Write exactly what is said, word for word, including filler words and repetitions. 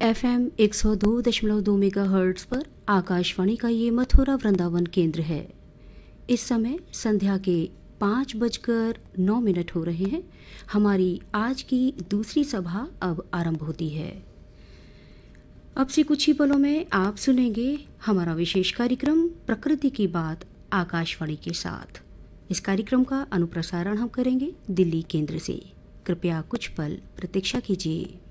F M एक सौ दो दशमलव दो मेगा हर्ट्ज पर आकाशवाणी का ये मथुरा वृंदावन केंद्र है। इस समय संध्या के पाँच बजकर नौ मिनट हो रहे हैं। हमारी आज की दूसरी सभा अब आरंभ होती है। अब से कुछ ही पलों में आप सुनेंगे हमारा विशेष कार्यक्रम प्रकृति की बात आकाशवाणी के साथ। इस कार्यक्रम का अनुप्रसारण हम करेंगे दिल्ली केंद्र से। कृपया कुछ पल प्रतीक्षा कीजिए।